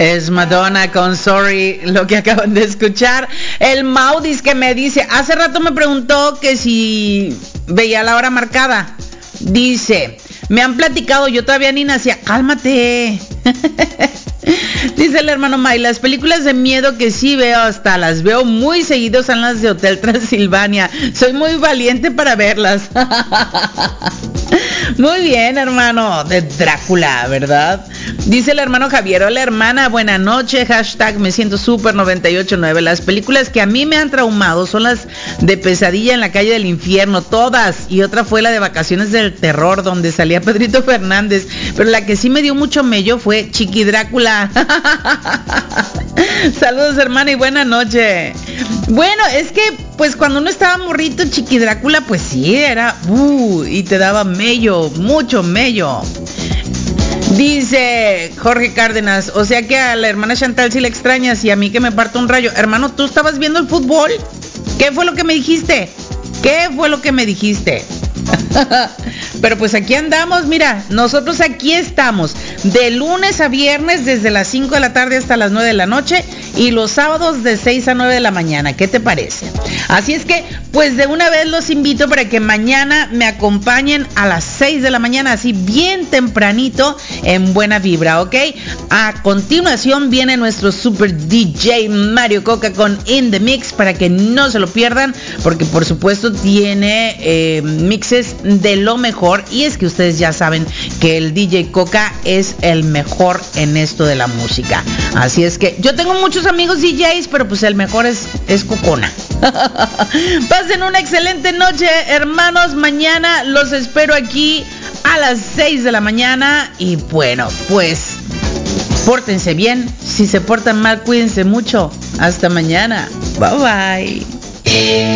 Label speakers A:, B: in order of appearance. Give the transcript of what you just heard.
A: Es Madonna con Sorry, lo que acaban de escuchar. El Maudis que me dice, hace rato me preguntó que si veía la hora marcada. Dice, me han platicado, yo todavía ni nacía. Cálmate. Dice el hermano May, las películas de miedo que sí veo, hasta las veo muy seguido, son las de Hotel Transilvania. Soy muy valiente para verlas. Muy bien, hermano, de Drácula, ¿verdad? Dice el hermano Javier, hola hermana, buena noche, hashtag me siento súper 98.9. Las películas que a mí me han traumado son las de Pesadilla en la calle del infierno, todas. Y otra fue la de Vacaciones del Terror, donde salía Pedrito Fernández. Pero la que sí me dio mucho mello fue Chiqui Drácula. Saludos hermana y buena noche. Bueno, es que pues cuando uno estaba morrito, Chiqui Drácula pues sí era y te daba mello, mucho mello. Dice Jorge Cárdenas, o sea que a la hermana Chantal sí la extrañas y a mí que me parto un rayo. Hermano, ¿tú estabas viendo el fútbol? ¿Qué fue lo que me dijiste? ¿Qué fue lo que me dijiste? Pero pues aquí andamos, mira, nosotros aquí estamos de lunes a viernes desde las 5 de la tarde hasta las 9 de la noche y los sábados de 6 a 9 de la mañana. ¿Qué te parece? Así es que pues de una vez los invito para que mañana me acompañen a las 6 de la mañana, así bien tempranito en Buena Vibra, ¿ok? A continuación viene nuestro super DJ Mario Coca con In The Mix para que no se lo pierdan, porque por supuesto tiene mixes de lo mejor, y es que ustedes ya saben que el DJ Coca es el mejor en esto de la música. Así es que yo tengo muchos amigos DJs, pero pues el mejor es Cocona. Pasen una excelente noche, hermanos. Mañana los espero aquí a las 6 de la mañana. Y bueno, pues pórtense bien. Si se portan mal, cuídense mucho. Hasta mañana. Bye bye.